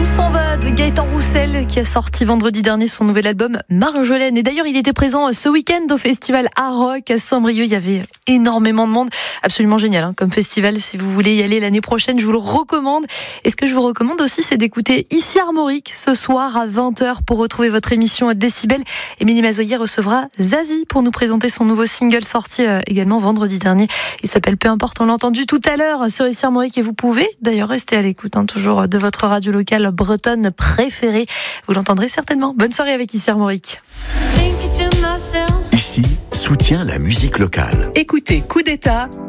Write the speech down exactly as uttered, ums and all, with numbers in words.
s'en va de Gaëtan Roussel qui a sorti vendredi dernier son nouvel album Marjolaine. Et d'ailleurs, il était présent ce week-end au festival Art Rock à Saint-Brieuc. Il y avait énormément de monde. Absolument génial hein, comme festival. Si vous voulez y aller l'année prochaine, je vous le recommande. Et ce que je vous recommande aussi, c'est d'écouter Ici Armorique ce soir à vingt heures pour retrouver votre émission Décibel. Émilie Mazoyer recevra Zazie pour nous présenter son nouveau single sorti euh, également vendredi dernier. Il s'appelle Peu importe, on l'a entendu tout à l'heure sur Ici Armorique. Et vous pouvez d'ailleurs rester à l'écoute hein, toujours de votre radio locale bretonne préférée. Vous l'entendrez certainement. Bonne soirée avec Ici Armorique. Ici, soutient la musique locale. Écoutez Coup d'État